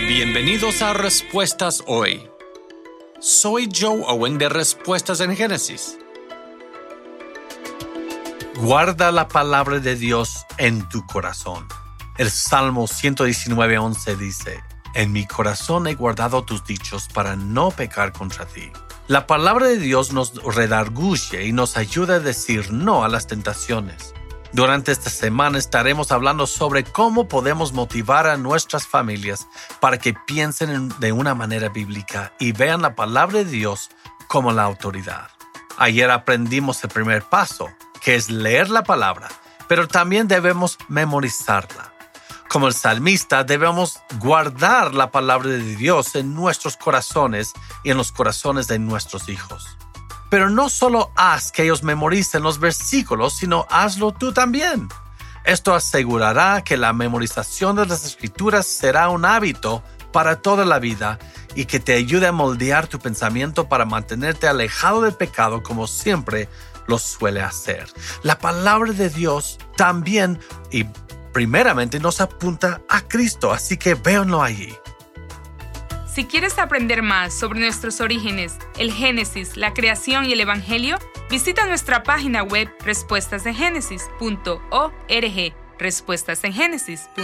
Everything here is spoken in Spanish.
Bienvenidos a Respuestas Hoy. Soy Joe Owen de Respuestas en Génesis. Guarda la palabra de Dios en tu corazón. El Salmo 119:11 dice: En mi corazón he guardado tus dichos para no pecar contra ti. La palabra de Dios nos redarguye y nos ayuda a decir no a las tentaciones. Durante esta semana estaremos hablando sobre cómo podemos motivar a nuestras familias para que piensen de una manera bíblica y vean la palabra de Dios como la autoridad. Ayer aprendimos el primer paso, que es leer la palabra, pero también debemos memorizarla. Como el salmista, debemos guardar la palabra de Dios en nuestros corazones y en los corazones de nuestros hijos. Pero no solo haz que ellos memoricen los versículos, sino hazlo tú también. Esto asegurará que la memorización de las Escrituras será un hábito para toda la vida y que te ayude a moldear tu pensamiento para mantenerte alejado del pecado como siempre lo suele hacer. La palabra de Dios también y primeramente nos apunta a Cristo, así que véanlo allí. Si quieres aprender más sobre nuestros orígenes, el Génesis, la creación y el Evangelio, visita nuestra página web respuestasengenesis.org, respuestasengenesis.org.